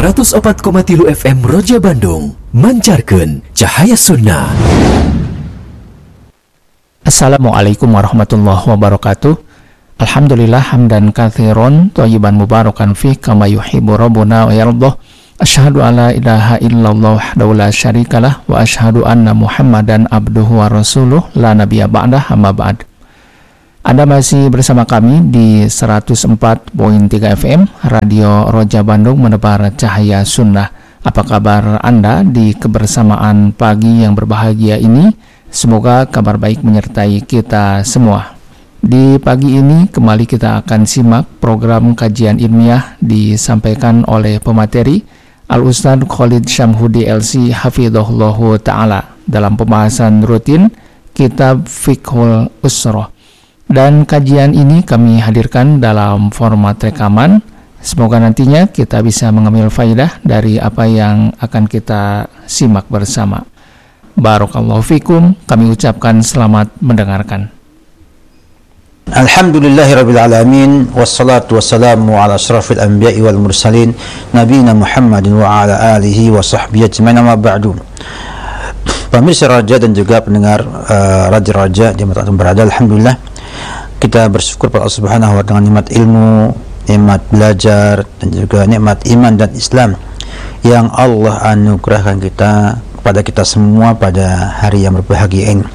104,3 FM Roja Bandung mancarkeun cahaya sunnah. Assalamualaikum warahmatullahi wabarakatuh. Alhamdulillah hamdan katsiran thayyiban mubarakan fi kama yuhibbu rabbuna wa yardah. Asyhadu alla ilaha illallah wahdahu la syarikalah wa asyhadu anna Muhammadan abduhu wa rasuluh la nabiyya ba'dah amma ba'd. Anda masih bersama kami di 104.3 FM Radio Roja Bandung menebar cahaya sunnah. Apa kabar Anda di kebersamaan pagi yang berbahagia ini? Semoga kabar baik menyertai kita semua. Di pagi ini kembali kita akan simak program kajian ilmiah disampaikan oleh pemateri Al-Ustadz Khalid Syamhudi LC Hafidhahullahu Ta'ala dalam pembahasan rutin Kitab Fiqhul Usrah. Dan kajian ini kami hadirkan dalam format rekaman. Semoga nantinya kita bisa mengambil faidah dari apa yang akan kita simak bersama. Barakallahu fikum, kami ucapkan selamat mendengarkan. Alhamdulillahirabbil alamin wassalatu wassalamu ala asyrafil anbiya'i wal mursalin nabiyina Muhammadin wa ala alihi wa sahbihi ajmain amma ba'du. Pemirsa Raja dan juga pendengar Raja-Raja di tempat berada, alhamdulillah kita bersyukur pada Allah Subhanahu wa taala nikmat ilmu, nikmat belajar dan juga nikmat iman dan Islam yang Allah anugerahkan kepada kita semua pada hari yang berbahagia ini.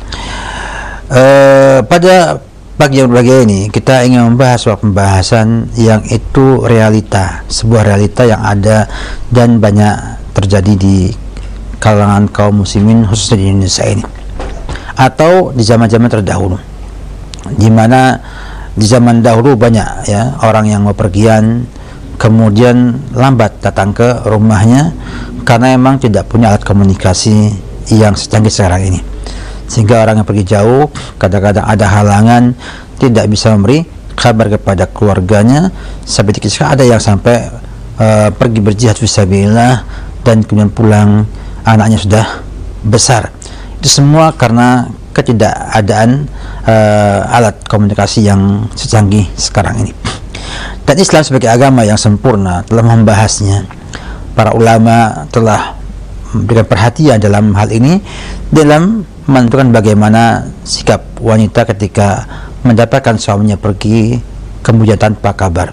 Pada pagi yang berbahagia ini kita ingin membahas sebuah pembahasan yang itu realita, sebuah realita yang ada dan banyak terjadi di kalangan kaum muslimin khususnya di Indonesia ini atau di zaman-zaman terdahulu, di mana di zaman dahulu banyak ya orang yang bepergian kemudian lambat datang ke rumahnya karena memang tidak punya alat komunikasi yang secanggih sekarang ini, sehingga orang yang pergi jauh kadang-kadang ada halangan, tidak bisa memberi kabar kepada keluarganya, sampai ada yang sampai pergi berjihad fisabilillah dan kemudian pulang anaknya sudah besar. Itu semua karena ketidakadaan alat komunikasi yang secanggih sekarang ini. Dan Islam sebagai agama yang sempurna telah membahasnya. Para ulama telah memberikan perhatian dalam hal ini dalam menentukan bagaimana sikap wanita ketika mendapatkan suaminya pergi kemudian tanpa kabar.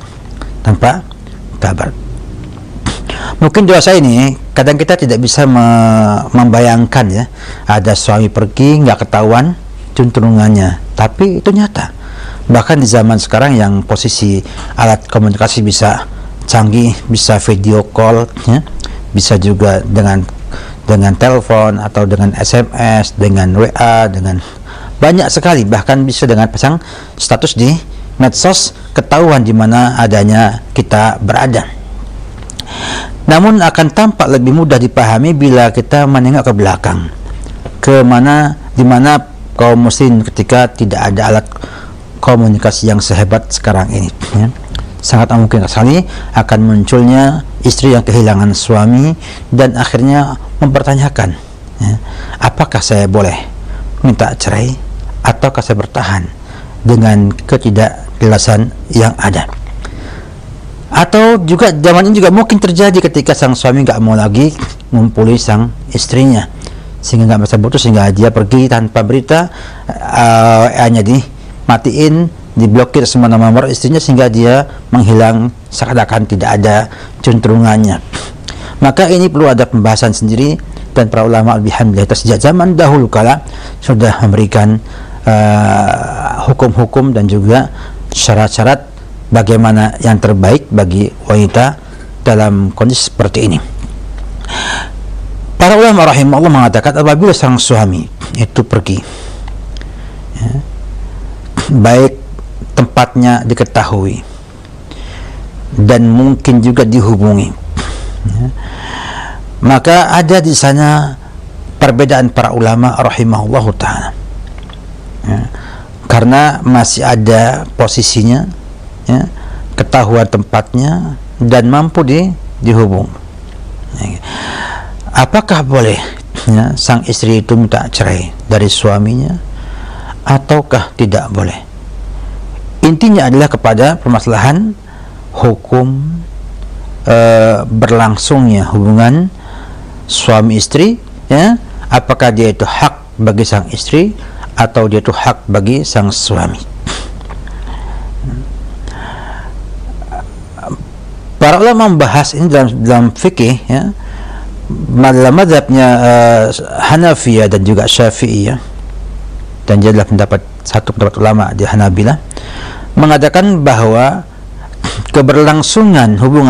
Mungkin dosa ini kadang kita tidak bisa membayangkan ya, ada suami pergi nggak ketahuan juntrungannya, tapi itu nyata. Bahkan di zaman sekarang yang posisi alat komunikasi bisa canggih, bisa video call ya, bisa juga dengan telepon atau dengan SMS, dengan WA, dengan banyak sekali, bahkan bisa dengan pasang status di medsos ketahuan di mana adanya kita berada. Namun akan tampak lebih mudah dipahami bila kita menengok ke belakang, di mana kaum muslim ketika tidak ada alat komunikasi yang sehebat sekarang ini ya. Sangat mungkin sekali akan munculnya istri yang kehilangan suami dan akhirnya mempertanyakan ya, apakah saya boleh minta cerai ataukah saya bertahan dengan ketidakjelasan yang ada. Atau juga zaman ini juga mungkin terjadi ketika sang suami nggak mau lagi ngumpuli sang istrinya, sehingga nggak bisa putus, sehingga dia pergi tanpa berita, WA-nya dimatiin, diblokir semua nomor istrinya, sehingga dia menghilang seakan-akan tidak ada juntrungannya. Maka ini perlu ada pembahasan sendiri, dan para ulama alhamdulillah sejak zaman dahulu kala sudah memberikan hukum-hukum dan juga syarat-syarat bagaimana yang terbaik bagi wanita dalam kondisi seperti ini. Para ulama rahimahullah mengatakan apabila sang suami itu pergi ya, baik tempatnya diketahui dan mungkin juga dihubungi ya, maka ada di sana perbedaan para ulama rahimahullah ta'ala ya, karena masih ada posisinya ya, ketahuan tempatnya dan mampu dihubung ya. Apakah boleh ya, sang istri itu minta cerai dari suaminya ataukah tidak boleh? Intinya adalah kepada permasalahan hukum berlangsungnya hubungan suami istri, ya, apakah dia itu hak bagi sang istri atau dia itu hak bagi sang suami. Para ulama membahas ini dalam fikih, ya, dalam mazhabnya Hanafiyah dan juga Syafi'iyah, dan dia adalah satu pendapat ulama di Hanabilah, mengatakan bahwa keberlangsungan hubungan